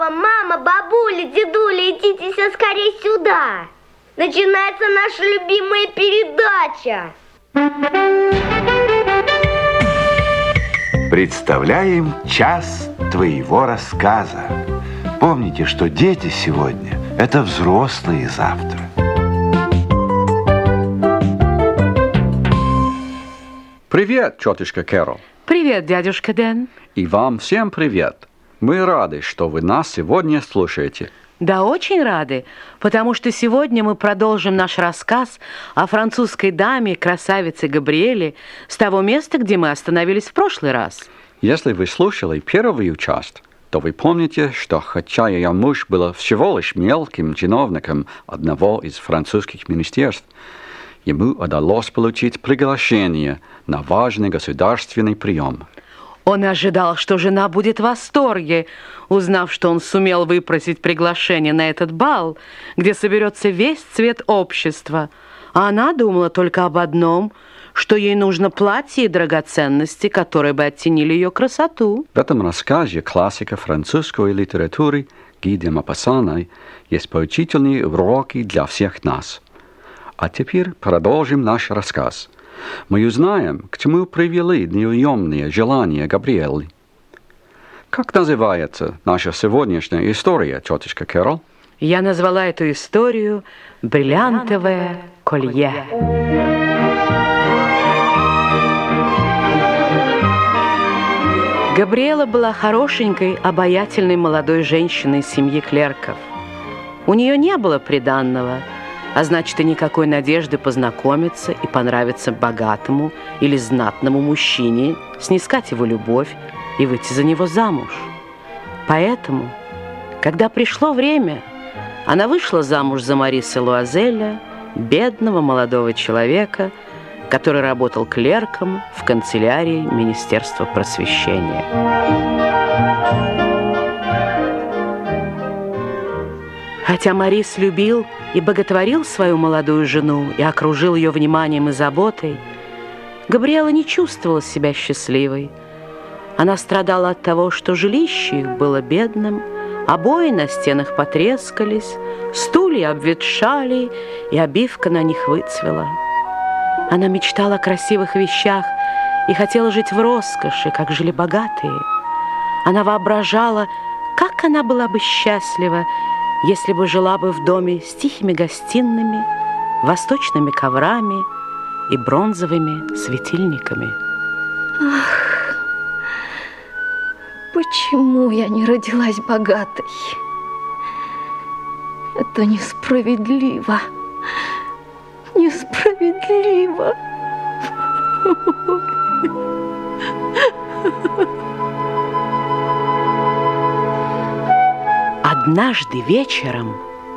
Мама, бабуля, дедуля, идите все скорее сюда. Начинается наша любимая передача. Представляем час твоего рассказа. Помните, что дети сегодня – это взрослые завтра. Привет, тетушка Кэрол. Привет, дядюшка Дэн. И вам всем привет. Мы рады, что вы нас сегодня слушаете. Да, очень рады, потому что сегодня мы продолжим наш рассказ о французской даме, красавице Габриэле, с того места, где мы остановились в прошлый раз. Если вы слушали первую часть, то вы помните, что хотя ее муж был всего лишь мелким чиновником одного из французских министерств, ему удалось получить приглашение на важный государственный прием. Он ожидал, что жена будет в восторге, узнав, что он сумел выпросить приглашение на этот бал, где соберется весь цвет общества. А она думала только об одном, что ей нужно платье и драгоценности, которые бы оттенили ее красоту. В этом рассказе классика французской литературы Ги де Мопассана есть поучительные уроки для всех нас. А теперь продолжим наш рассказ. Мы узнаем, к чему привели неуемные желания Габриэлы. Как называется наша сегодняшняя история, тетушка Кэрол? Я назвала эту историю «Бриллиантовое колье». Габриэла была хорошенькой, обаятельной молодой женщиной из семьи клерков. У нее не было приданного, а значит, и никакой надежды познакомиться и понравиться богатому или знатному мужчине, снискать его любовь и выйти за него замуж. Поэтому, когда пришло время, она вышла замуж за Мариса Луазеля, бедного молодого человека, который работал клерком в канцелярии Министерства просвещения. Хотя Марис любил и боготворил свою молодую жену и окружил ее вниманием и заботой, Габриэла не чувствовала себя счастливой. Она страдала от того, что жилище их было бедным, обои на стенах потрескались, стулья обветшали, и обивка на них выцвела. Она мечтала о красивых вещах и хотела жить в роскоши, как жили богатые. Она воображала, как она была бы счастлива, если бы жила бы в доме с тихими гостиными, восточными коврами и бронзовыми светильниками. Ах, почему я не родилась богатой? Это несправедливо. Несправедливо. Однажды вечером...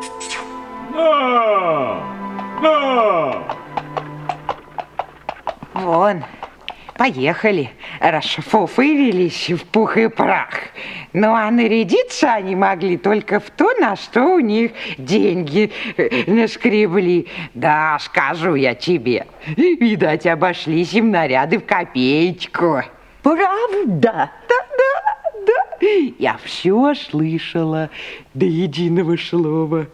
Вон, поехали, расфуфырились в пух и прах. Ну, а нарядиться они могли только в то, на что у них деньги наскребли. Да, скажу я тебе, видать, обошлись им наряды в копеечку. Правда? Да, я все слышала до единого слова.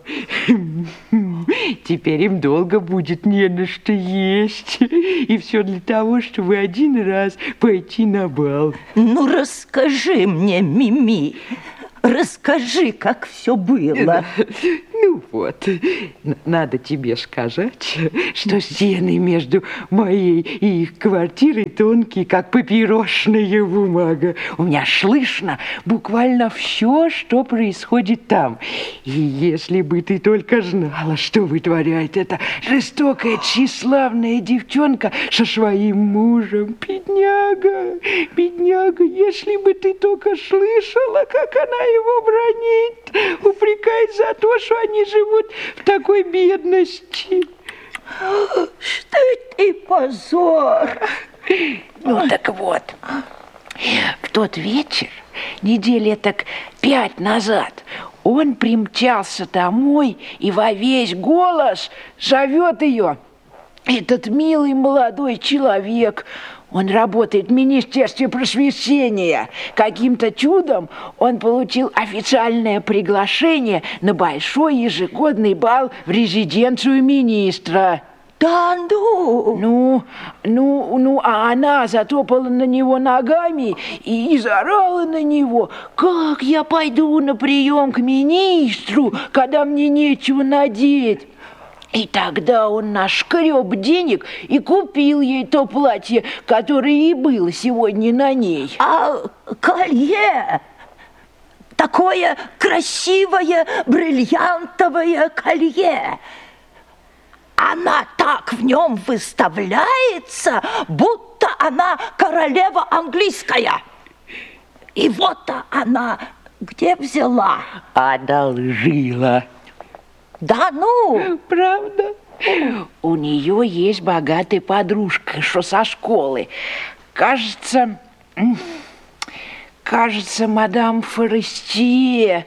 Теперь им долго будет не на что есть. И все для того, чтобы один раз пойти на бал. Ну, расскажи мне, Мими. Расскажи, как все было. Ну вот, надо тебе сказать, что стены между моей и их квартирой тонкие, как папиросная бумага. У меня слышно буквально все, что происходит там. И если бы ты только знала, что вытворяет эта жестокая, тщеславная девчонка со своим мужем. Бедняга, бедняга, если бы ты только слышала, как она его бронит, упрекает за то, что они живут в такой бедности. Стыд и позор. Ну так вот, в тот вечер, недели так 5 назад, он примчался домой и во весь голос зовет ее. Этот милый молодой человек, Он работает в Министерстве просвещения. Каким-то чудом он получил официальное приглашение на большой ежегодный бал в резиденцию министра. Да ну! А она затопала на него ногами и заорала на него: «Как я пойду на прием к министру, когда мне нечего надеть?» И тогда он нашкреб денег и купил ей то платье, которое и было сегодня на ней. А колье? Такое красивое бриллиантовое колье. Она так в нем выставляется, будто она королева английская. И вот она где взяла? Одолжила. Да ну! Правда? У нее есть богатая подружка, что со школы. Кажется, мадам Форестье.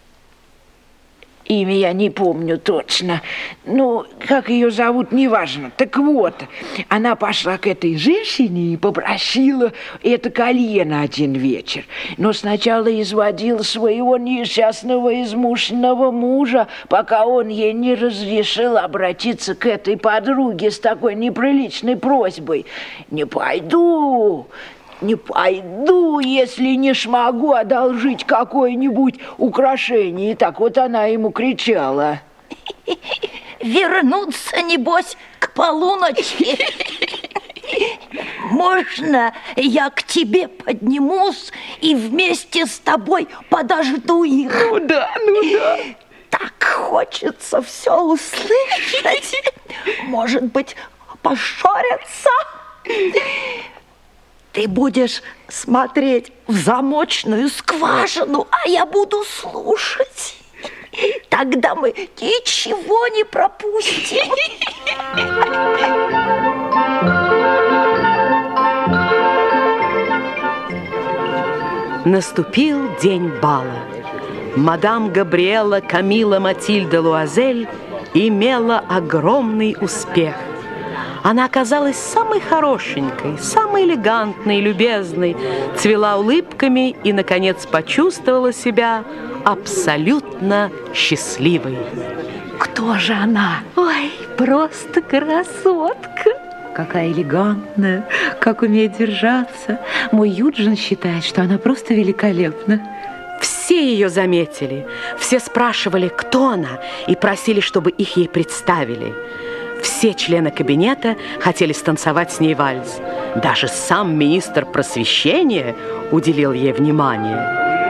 Имя я не помню точно. Ну, как ее зовут, неважно. Так вот, она пошла к этой женщине и попросила это колье на один вечер. Но сначала изводила своего несчастного измученного мужа, пока он ей не разрешил обратиться к этой подруге с такой неприличной просьбой. «Не пойду, если не смогу одолжить какое-нибудь украшение». И так вот она ему кричала. Вернуться, небось, к полуночи. Можно я к тебе поднимусь и вместе с тобой подожду их? Ну да. Так хочется все услышать. Может быть, поссорятся? Ты будешь смотреть в замочную скважину, а я буду слушать. Тогда мы ничего не пропустим. Наступил день бала. Мадам Габриэла Камилла Матильда Луазель имела огромный успех. Она оказалась самой хорошенькой, самой элегантной, любезной, цвела улыбками и, наконец, почувствовала себя абсолютно счастливой. Кто же она? Ой, просто красотка. Какая элегантная, как умеет держаться. Мой Юджин считает, что она просто великолепна. Все ее заметили, все спрашивали, кто она, и просили, чтобы их ей представили. Все члены кабинета хотели станцевать с ней вальс. Даже сам министр просвещения уделил ей внимание.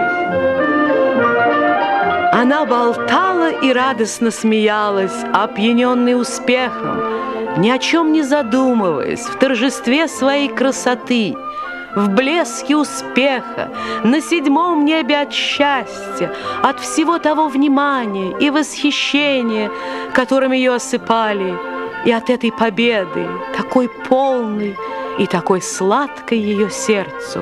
Она болтала и радостно смеялась, опьяненная успехом, ни о чем не задумываясь, в торжестве своей красоты, в блеске успеха, на седьмом небе от счастья, от всего того внимания и восхищения, которым ее осыпали, и от этой победы, такой полной и такой сладкой ее сердцу.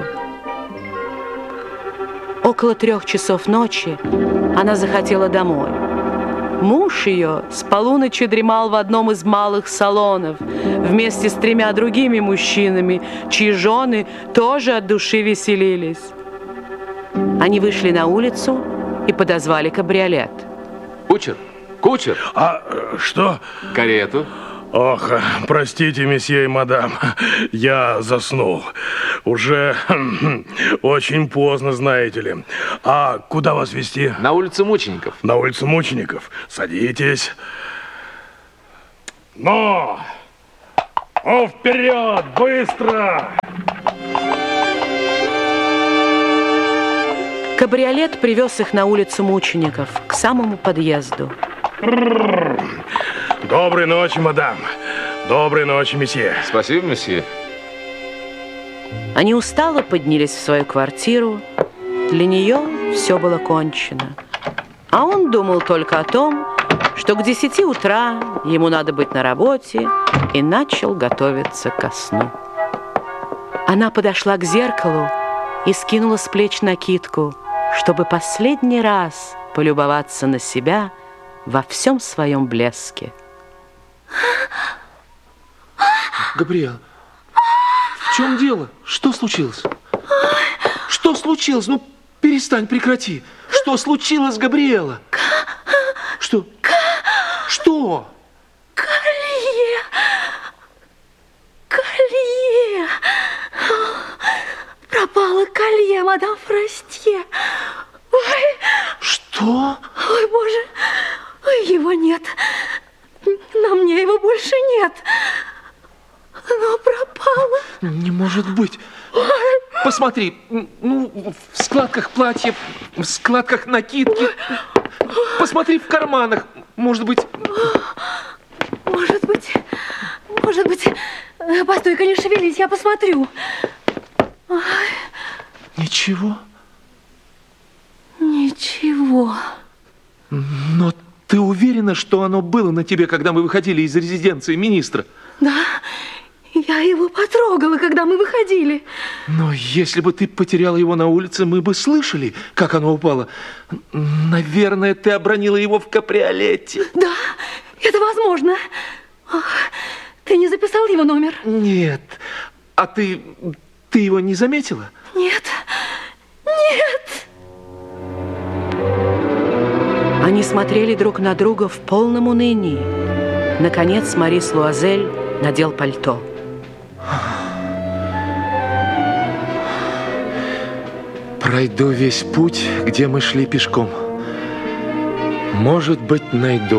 Около 3 часов ночи она захотела домой. Муж ее с полуночи дремал в одном из малых салонов вместе с 3 другими мужчинами, чьи жены тоже от души веселились. Они вышли на улицу и подозвали кабриолет. Кучер! А что? Карету. Ох, простите, месье и мадам, я заснул. Уже очень поздно, знаете ли. А куда вас везти? На улицу Мучеников. На улицу Мучеников. Садитесь. Ну, вперед, быстро! Кабриолет привез их на улицу Мучеников, к самому подъезду. Доброй ночи, мадам. Доброй ночи, месье. Спасибо, месье. Они устало поднялись в свою квартиру. Для нее все было кончено. А он думал только о том, что к 10 утра ему надо быть на работе, и начал готовиться ко сну. Она подошла к зеркалу и скинула с плеч накидку, чтобы последний раз полюбоваться на себя во всем своем блеске. Габриэл, В чем дело? Что случилось? Что случилось? Ну, перестань, прекрати. Что случилось, Габриэла? Что? Что? Колье! Колье! Пропало колье, мадам Форестье. Ой. Что? Ой, боже, ой, его нет. На мне его больше нет. Оно пропало. Не может быть. Посмотри, ну, в складках платья, в складках накидки. Посмотри в карманах. Может быть... Может быть. Постой-ка, не шевелись, я посмотрю. Ой. Ничего? Ничего. Но ты уверена, что оно было на тебе, когда мы выходили из резиденции министра? Да, я его потрогала, когда мы выходили. Но если бы ты потеряла его на улице, мы бы слышали, как оно упало. Наверное, ты обронила его в кабриолете. Да, это возможно. Ты не записал его номер? Нет. А ты его не заметила? Нет. Они смотрели друг на друга в полном унынии. Наконец Марис Луазель надел пальто. Пройду весь путь, где мы шли пешком. Может быть, найду.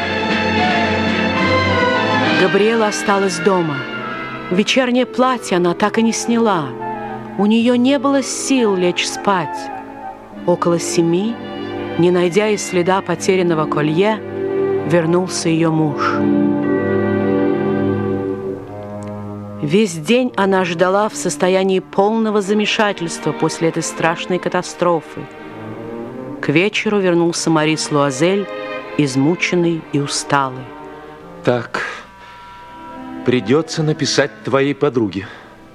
Габриэла осталась дома. Вечернее платье она так и не сняла. У нее не было сил лечь спать. Около 7, не найдя и следа потерянного колье, вернулся ее муж. Весь день она ждала в состоянии полного замешательства после этой страшной катастрофы. К вечеру вернулся Марис Луазель, измученный и усталый. Так, придется написать твоей подруге.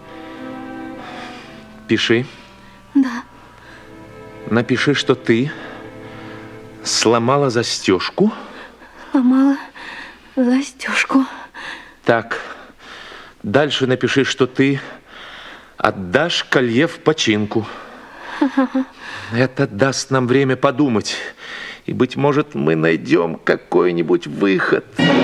Пиши. Да. Напиши, что ты сломала застежку. Сломала застежку. Так. Дальше напиши, что ты отдашь колье в починку. Это даст нам время подумать. И, быть может, мы найдем какой-нибудь выход.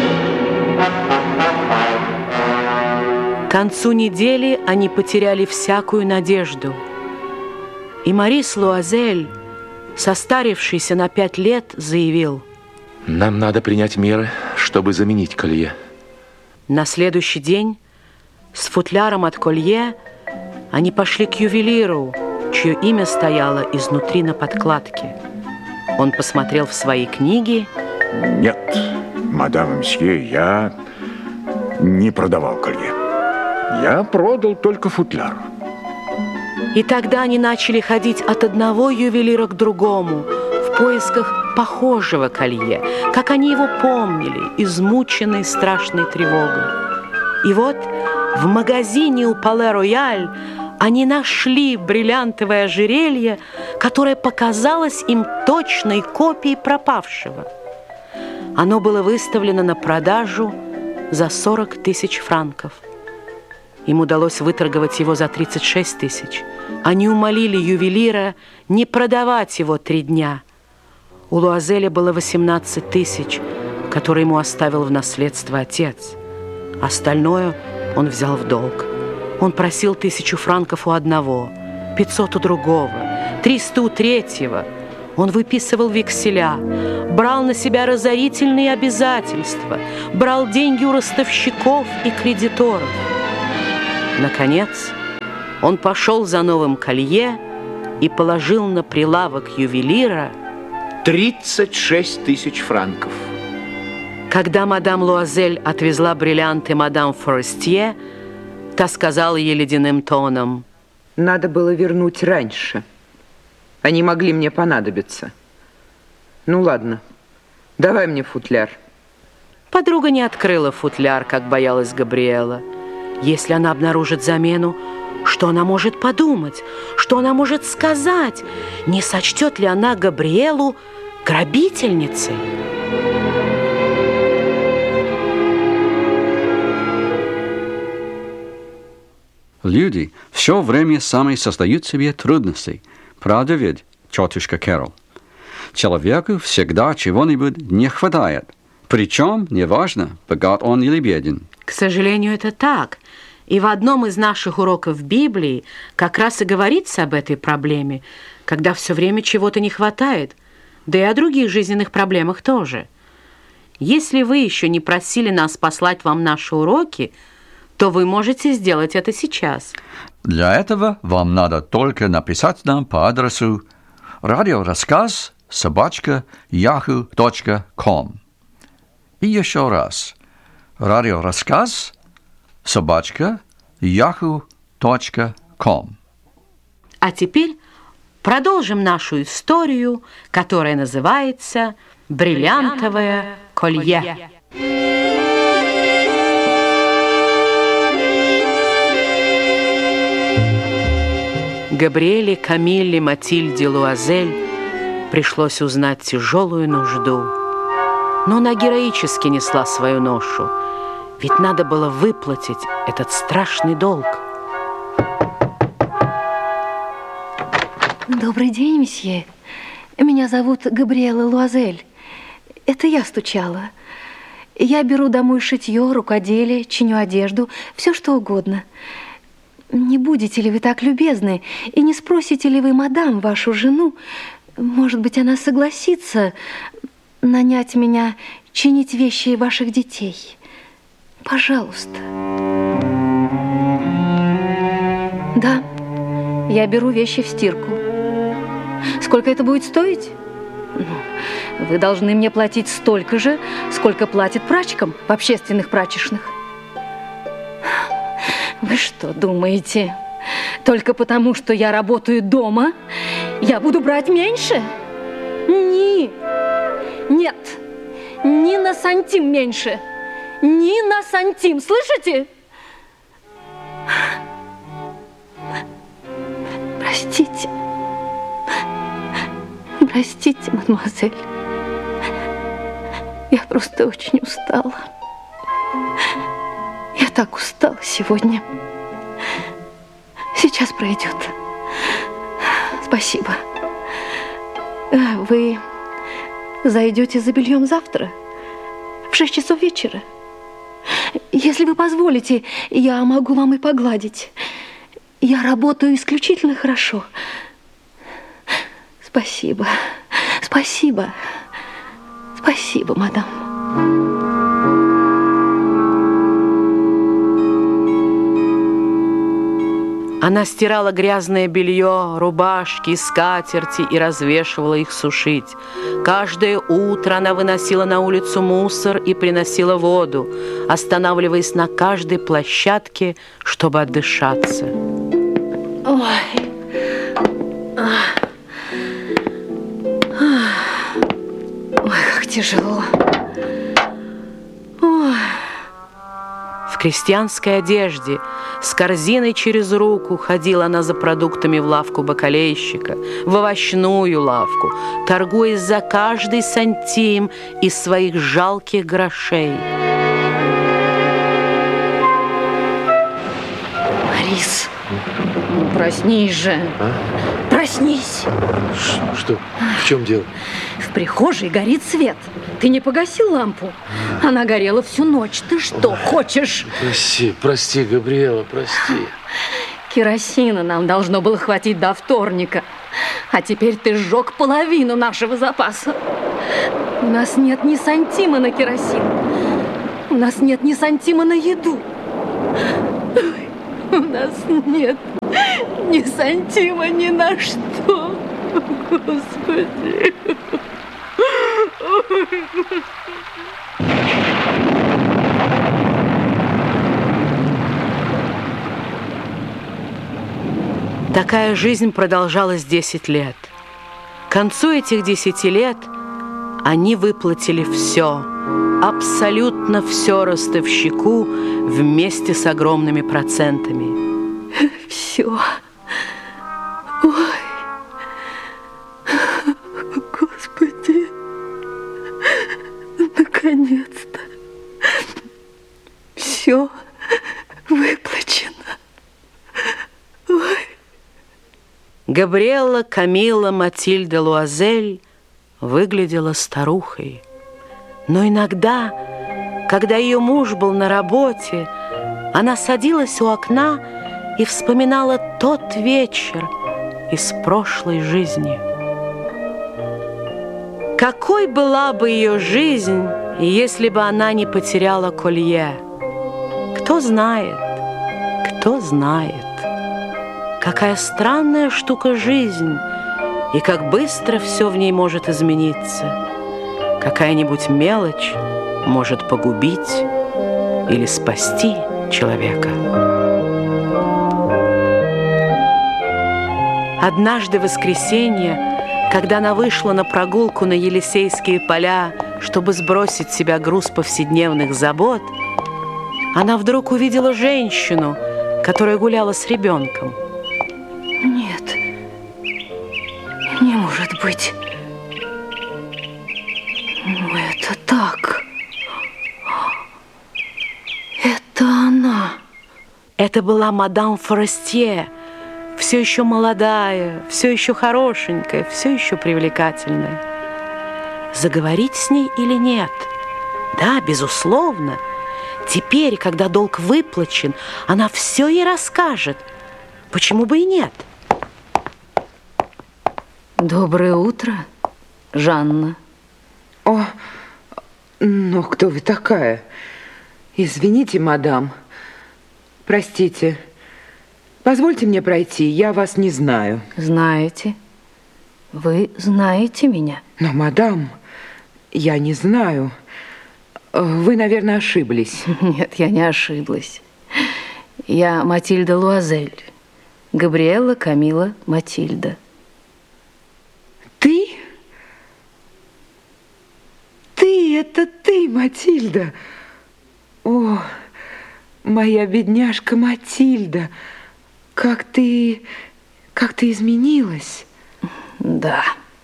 К концу недели они потеряли всякую надежду. И Марис Луазель, состарившийся на 5 лет, заявил: нам надо принять меры, чтобы заменить колье. На следующий день с футляром от колье они пошли к ювелиру, чье имя стояло изнутри на подкладке. Он посмотрел в свои книги. Нет, мадам мсье, я не продавал колье. Я продал только футляр. И тогда они начали ходить от одного ювелира к другому в поисках похожего колье, как они его помнили, измученные страшной тревогой. И вот в магазине у Пале-Рояль они нашли бриллиантовое ожерелье, которое показалось им точной копией пропавшего. Оно было выставлено на продажу за 40 000 франков. Им удалось выторговать его за 36 000. Они умолили ювелира не продавать его 3 дня. У Луазеля было 18 000, которые ему оставил в наследство отец. Остальное он взял в долг. Он просил 1000 франков у одного, 500 у другого, 300 у третьего. Он выписывал векселя, брал на себя разорительные обязательства, брал деньги у ростовщиков и кредиторов. Наконец, он пошел за новым колье и положил на прилавок ювелира 36 000 франков. Когда мадам Луазель отвезла бриллианты мадам Форестье, та сказала ей ледяным тоном: надо было вернуть раньше. Они могли мне понадобиться. Ну ладно, давай мне футляр. Подруга не открыла футляр, как боялась Габриэла. Если она обнаружит замену, что она может подумать? Что она может сказать? Не сочтет ли она Габриэлу грабительницей? Люди все время сами создают себе трудности. Правда ведь, тетушка Кэрол? Человеку всегда чего-нибудь не хватает. Причем, неважно, богат он или беден. К сожалению, это так. И в одном из наших уроков Библии как раз и говорится об этой проблеме, когда все время чего-то не хватает, да и о других жизненных проблемах тоже. Если вы еще не просили нас послать вам наши уроки, то вы можете сделать это сейчас. Для этого вам надо только написать нам по адресу radioraskaz@yahoo.com. И еще раз. radioraskaz@yahoo.com. А теперь продолжим нашу историю, которая называется «Бриллиантовое колье». Габриэле Камилле Матильде Луазель пришлось узнать тяжелую нужду. Но она героически несла свою ношу, ведь надо было выплатить этот страшный долг. Добрый день, месье. Меня зовут Габриэла Луазель. Это я стучала. Я беру домой шитье, рукоделие, чиню одежду, все что угодно. Не будете ли вы так любезны и не спросите ли вы мадам, вашу жену, может быть, она согласится нанять меня чинить вещи ваших детей? Пожалуйста. Да, я беру вещи в стирку. Сколько это будет стоить? Вы должны мне платить столько же, сколько платят прачкам в общественных прачечных. Вы что думаете, только потому, что я работаю дома, я буду брать меньше? Нет, ни на сантим меньше. Ни на сантим, слышите? Простите. Простите, мадемуазель. Я просто очень устала. Я так устала сегодня. Сейчас пройдет. Спасибо. Вы зайдете за бельем завтра в 6 часов вечера? Если вы позволите, я могу вам и погладить. Я работаю исключительно хорошо. Спасибо. Спасибо. Спасибо, мадам. Она стирала грязное белье, рубашки, скатерти и развешивала их сушить. Каждое утро она выносила на улицу мусор и приносила воду, останавливаясь на каждой площадке, чтобы отдышаться. Ой. Ой, как тяжело. Ой. В крестьянской одежде, с корзиной через руку, ходила она за продуктами в лавку бакалейщика, в овощную лавку, торгуясь за каждый сантим из своих жалких грошей. Марис, проснись же. А? Проснись. Что? В чем дело? В прихожей горит свет. Ты не погасил лампу? Она горела всю ночь. Ты что, хочешь? Прости, Габриэла, прости. Керосина нам должно было хватить до вторника. А теперь ты сжег половину нашего запаса. У нас нет ни сантима на керосин. У нас нет ни сантима на еду. У нас нет ни сантима ни на что. Господи. Такая жизнь продолжалась 10 лет. К концу этих 10 лет они выплатили все, абсолютно все ростовщику вместе с огромными процентами. Все. Ой. Господи. Наконец-то. Все выплачено. Габриэлла Камилла Матильда Луазель выглядела старухой. Но иногда, когда ее муж был на работе, она садилась у окна и вспоминала тот вечер из прошлой жизни. Какой была бы ее жизнь, если бы она не потеряла колье? Кто знает, кто знает. Какая странная штука жизнь, и как быстро все в ней может измениться. Какая-нибудь мелочь может погубить или спасти человека. Однажды в воскресенье, когда она вышла на прогулку на Елисейские поля, чтобы сбросить с себя груз повседневных забот, она вдруг увидела женщину, которая гуляла с ребенком. Нет, не может быть. Ну, это так. Это она. Это была мадам Форестье, все еще молодая, все еще хорошенькая, все еще привлекательная. Заговорить с ней или нет? Да, безусловно. Теперь, когда долг выплачен, она все ей расскажет. Почему бы и нет? Доброе утро, Жанна. О, ну кто вы такая? Извините, мадам. Простите. Позвольте мне пройти, я вас не знаю. Знаете? Вы знаете меня? Но, мадам, я не знаю. Вы, наверное, ошиблись. Нет, я не ошиблась. Я Матильда Луазель. Габриэлла Камилла Матильда. Ты? Это ты, Матильда. О, моя бедняжка Матильда. Как ты изменилась. Да.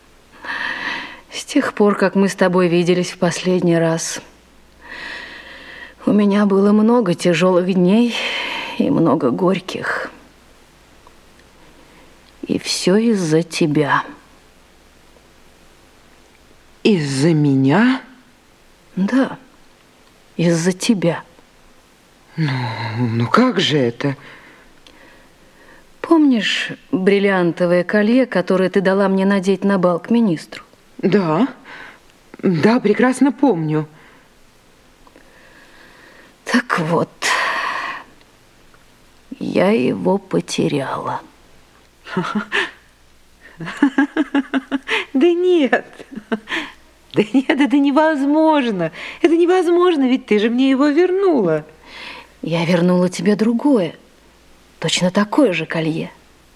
С тех пор, как мы с тобой виделись в последний раз, у меня было много тяжелых дней и много горьких. И все из-за тебя. Из-за меня? Да, из-за тебя. Ну как же это? Помнишь бриллиантовое колье, которое ты дала мне надеть на бал к министру? Да, прекрасно помню. Так вот, я его потеряла. Да нет, это невозможно. Это невозможно, ведь ты же мне его вернула. Я вернула тебе другое, точно такое же колье.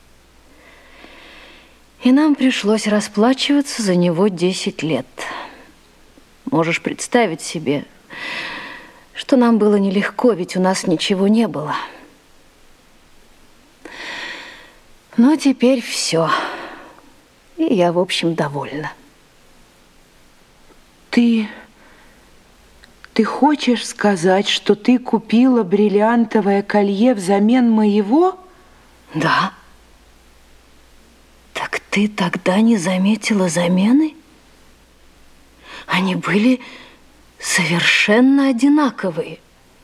И нам пришлось расплачиваться за него 10 лет. Можешь представить себе, что нам было нелегко, ведь у нас ничего не было. Но теперь все. И я, в общем, довольна. Ты хочешь сказать, что ты купила бриллиантовое колье взамен моего? Да. Так ты тогда не заметила замены? Они были совершенно одинаковые.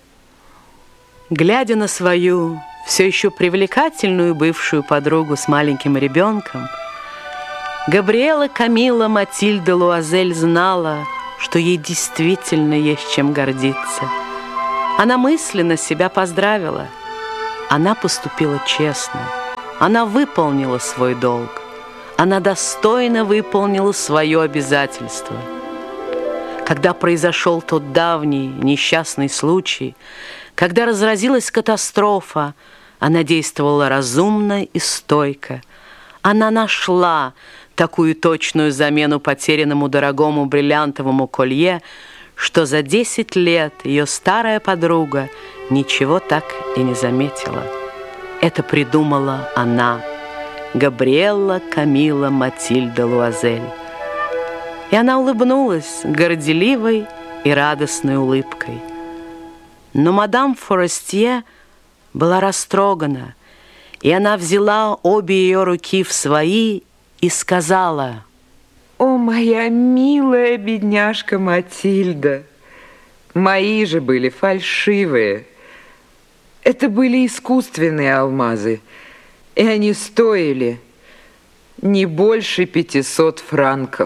Глядя на свою все еще привлекательную бывшую подругу с маленьким ребенком, Габриэлла Камилла Матильда Луазель знала, что ей действительно есть чем гордиться. Она мысленно себя поздравила. Она поступила честно. Она выполнила свой долг. Она достойно выполнила свое обязательство. Когда произошел тот давний несчастный случай, когда разразилась катастрофа, она действовала разумно и стойко. Она нашла такую точную замену потерянному дорогому бриллиантовому колье, что за 10 лет ее старая подруга ничего так и не заметила. Это придумала она, Габриэлла Камилла Матильда Луазель. И она улыбнулась горделивой и радостной улыбкой. Но мадам Форестье была растрогана И она взяла обе ее руки в свои и сказала: «О, моя милая бедняжка Матильда, мои же были фальшивые. Это были искусственные алмазы, и они стоили не больше 500 франков».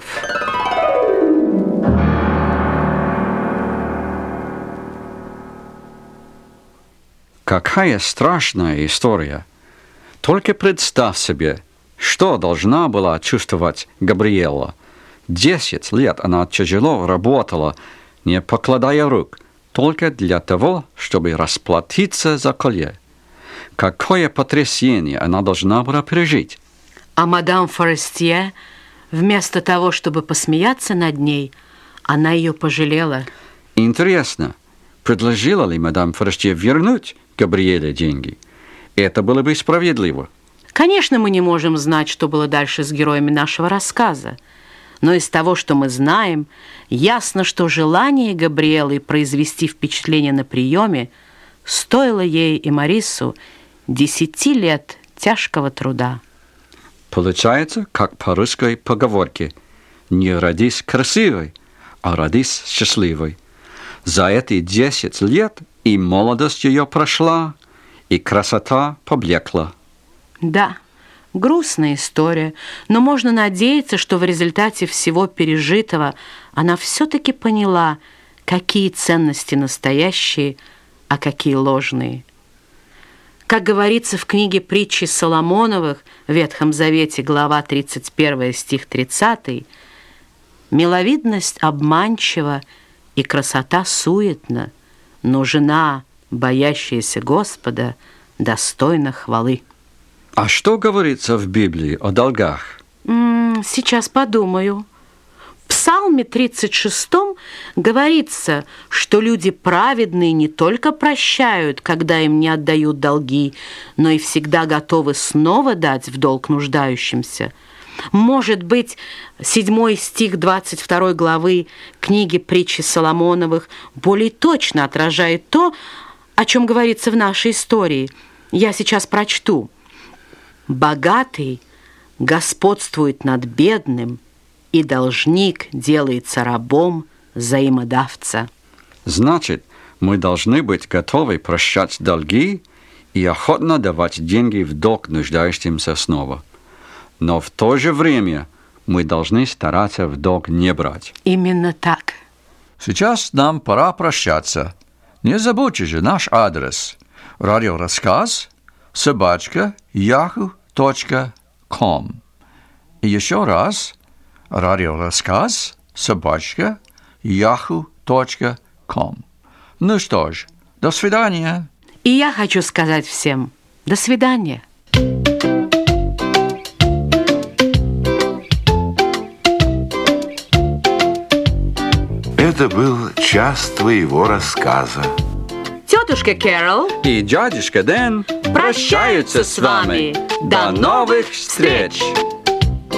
Какая страшная история! Только представь себе, что должна была чувствовать Габриэла. 10 лет она тяжело работала, не покладая рук, только для того, чтобы расплатиться за колье. Какое потрясение она должна была пережить! А мадам Форестье, вместо того, чтобы посмеяться над ней, она ее пожалела. Интересно, предложила ли мадам Форестье вернуть Габриэле деньги? Это было бы справедливо. Конечно, мы не можем знать, что было дальше с героями нашего рассказа. Но из того, что мы знаем, ясно, что желание Габриэлы произвести впечатление на приеме стоило ей и Марису 10 лет тяжкого труда. Получается, как по русской поговорке: не родись красивой, а родись счастливой. За эти 10 лет и молодость ее прошла, и красота поблекла. Да, грустная история, но можно надеяться, что в результате всего пережитого она все-таки поняла, какие ценности настоящие, а какие ложные. Как говорится в книге притчи Соломоновых в Ветхом Завете, глава 31, стих 30, «Миловидность обманчива и красота суетна, но жена, боящаяся Господа, достойна хвалы». А что говорится в Библии о долгах? Сейчас подумаю. В Псалме 36 говорится, что люди праведные не только прощают, когда им не отдают долги, но и всегда готовы снова дать в долг нуждающимся. Может быть, 7 стих 22 главы книги притчи Соломоновых более точно отражает то, о чем говорится в нашей истории. Я сейчас прочту. «Богатый господствует над бедным, и должник делается рабом взаимодавца». Значит, мы должны быть готовы прощать долги и охотно давать деньги в долг нуждающимся снова. Но в то же время мы должны стараться в долг не брать. Именно так. Сейчас нам пора прощаться. Не забудьте же наш адрес. Радиорассказ @yahoo.com. И еще раз. Радиорассказ @yahoo.com. Ну что ж, до свидания. И я хочу сказать всем до свидания. Это был час твоего рассказа. Тетушка Кэрол и дядюшка Дэн прощаются с вами. До новых встреч!